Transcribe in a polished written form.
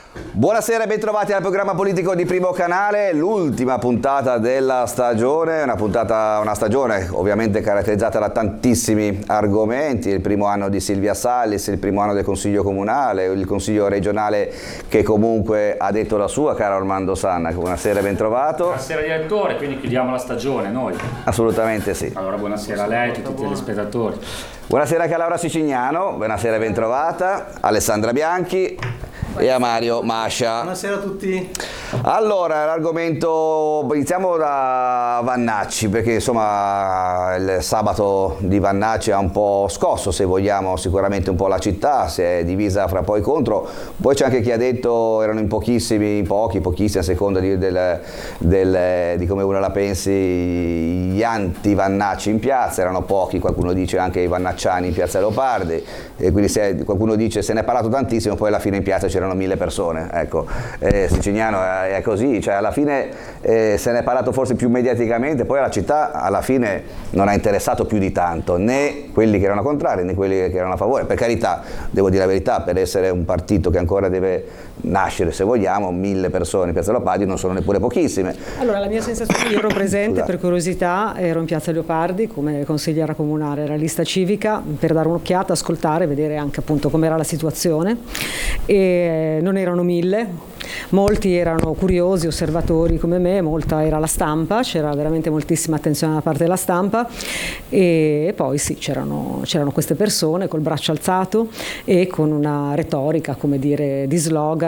Buonasera e bentrovati al programma politico di Primo Canale, l'ultima puntata della stagione, una stagione ovviamente caratterizzata da tantissimi argomenti, il primo anno di Silvia Sallis, il primo anno del Consiglio Comunale, il Consiglio Regionale che comunque ha detto la sua, caro Armando Sanna. Buonasera e bentrovato. Buonasera direttore, quindi chiudiamo la stagione noi. Assolutamente sì. Allora buonasera a lei e a tutti i telespettatori. Buonasera a Laura Sicignano, buonasera e bentrovata, Alessandra Bianchi e a Mario Mascia. Buonasera a tutti. Allora, l'argomento, iniziamo da Vannacci, perché insomma il sabato di Vannacci ha un po' scosso, se vogliamo, sicuramente un po' la città, si è divisa fra poi contro. Poi c'è anche chi ha detto erano in pochissimi a seconda di come uno la pensi, gli anti-Vannacci in piazza, erano pochi, qualcuno dice anche i vannacciani in piazza Leopardi, e quindi qualcuno dice se ne è parlato tantissimo, poi alla fine in piazza c'erano 1000 persone, ecco. Sicignano è così, cioè alla fine se ne è parlato forse più mediaticamente, poi alla città alla fine non ha interessato più di tanto, né quelli che erano contrari né quelli che erano a favore. Per carità, devo dire la verità, per essere un partito che ancora deve nascere, se vogliamo, 1000 persone in piazza Leopardi non sono neppure pochissime. Allora, la mia sensazione, io ero presente per curiosità, ero in piazza Leopardi come consigliera comunale, era lista civica, per dare un'occhiata, ascoltare, vedere anche appunto com'era la situazione, e non erano 1000. Molti erano curiosi, osservatori come me, molta era la stampa, c'era veramente moltissima attenzione da parte della stampa, e poi sì, c'erano queste persone col braccio alzato e con una retorica, come dire, di slogan